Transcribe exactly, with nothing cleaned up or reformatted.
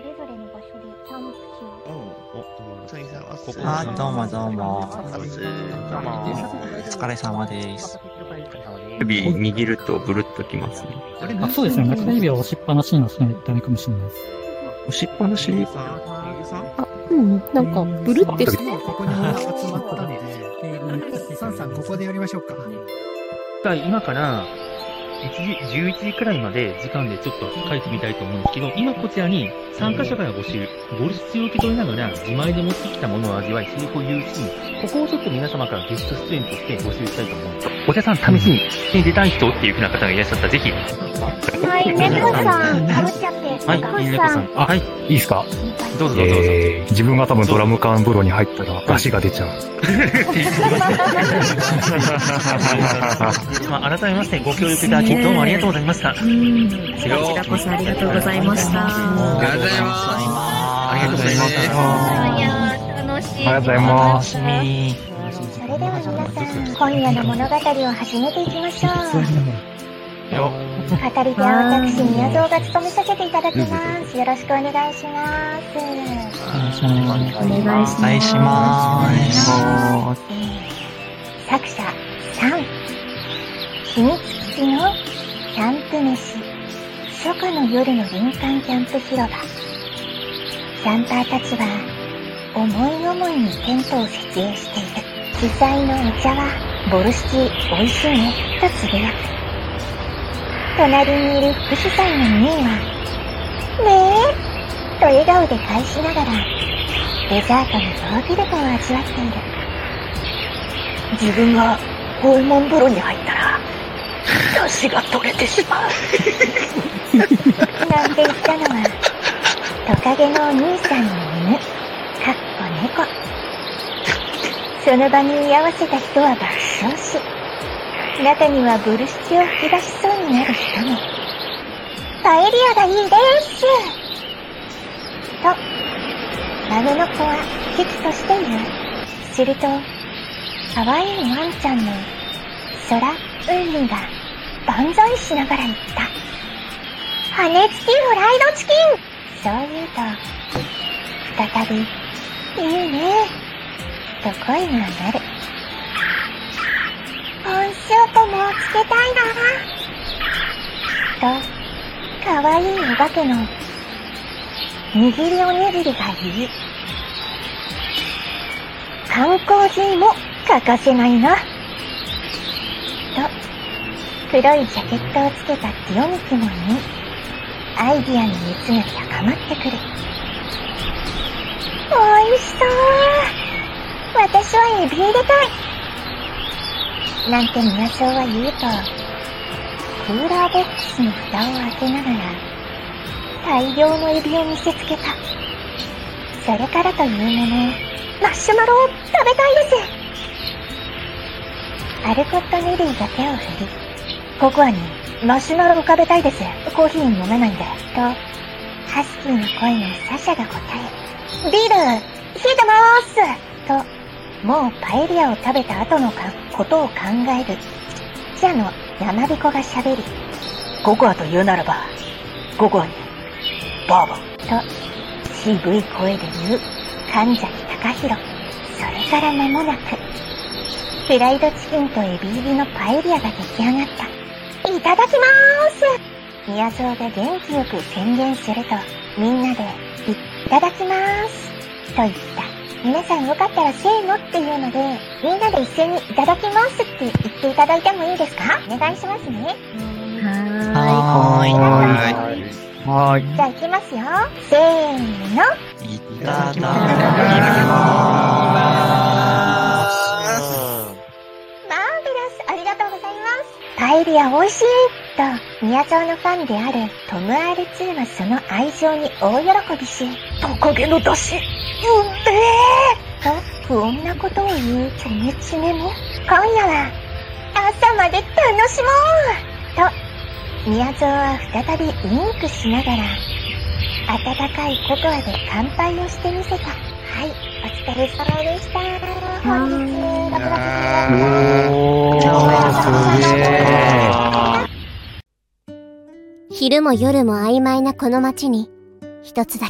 れぞれの場所でキャンプ地を。 お、ついさん、あ、ここ。 あ、どうもどうも。 サブス。どうも。 お疲れ様です。 指握るとブルッときますね。 あ、そうですね。中指を押しっぱなしの人はダメかもしれないです。 押しっぱなしあ、うん、なんか、ブルってして。 ここに集まったんで、サンさんここでやりましょうか。 今から、いちじ、じゅういちじくらいまで時間でちょっと書いてみたいと思うんですけど、今こちらに参加者から募集、ボルシチを受け取りながら自前で持ってきたものを味わい、成功を有し、ここをちょっと皆様からゲスト出演として募集したいと思うんです。お茶さん、試しに出たい人っていうふうな方がいらっしゃったら、ぜひ。 はい、猫さん、かぶっちゃって。 はい、猫さん。あ、はい。いいですか？ どうぞどうぞ。 えー、自分が多分ドラム缶風呂に入ったら出汁が出ちゃう。 まあ、改めましてご協力いただきどうもありがとうございました。 こちらこそありがとうございました。 ありがとうございます。 ありがとうございます。 いや、楽しい。 ありがとうございます。 それでは皆さん、今夜の物語を始めていきましょう。 よ語り手は私、宮蔵が務めさせていただきます。よろしくお願いします。 お願いします。 お願いします。 お願いします。 作者さん、秘密基地のキャンプ飯、初夏の夜の林間キャンプ広場。キャンパーたちは思い思いにテントを設営している。主催のお茶はボルシチ美味しいねとつぶやく。隣にいる副主催のミーはねえと笑顔で返しながらデザートのヨーグルトを味わっている。自分が訪問風呂に入ったら出汁が取れてしまうなんて言ったのはトカゲのお兄さんの犬かっこ猫。その場に居合わせた人は爆笑し、中にはブルシチを吹き出しそうになる人も。パエリアがいいですと孫の子は喜々としている。すると可愛いワンちゃんの空海が万歳しながら言った。羽根付きフライドチキン。そう言うと再びいいねと声が鳴る。コーンスープもつけたいなとかわいいお化けの握りおにぎりが言う。缶コーヒーも欠かせないなと黒いジャケットをつけたティオミキも言い、アイディアの熱が高まってくる。おいしそう。私はエビ入れたいなんて宮蔵は言うと、クーラーボックスの蓋を開けながら大量のエビを見せつけた。それからというもの、マッシュマロを食べたいです。アルコット・ネリーが手を振り、ココアにマシュマロを食べたいです。コーヒー飲めないんで。と、ハスキーの声のサシャが答え、ビール、冷えてまーすと、もうパエリアを食べた後のかことを考える。記者の山彦が喋り、ココアと言うならば、ココアに、バーボン。と、渋い声で言う、神崎隆弘。それから間もなく、フライドチキンとエビ入りのパエリアが出来上がった。いただきまーす。宮蔵が元気よく宣言すると、みんなで、いただきまーす。と言った。皆さんよかったらせーのっていうので、みんなで一斉にいただきますって言っていただいてもいいですか？お願いしますね。 はーい。 はーい。はーい。 じゃあ行きますよ。せーの。 いただきまマーベラス、ありがとうございます。パエリア美味しいと、宮蔵のファンであるトム アールツー はその愛情に大喜びし、トカゲの出汁、うめーと不穏なことを言うチョメチメも、今夜は朝まで楽しもうと、宮蔵は再びウインクしながら、温かいココアで乾杯をしてみせた。はい、お疲れ様でした。本日、ろくがつじゅうよっか。昼も夜も曖昧なこの街に、一つだ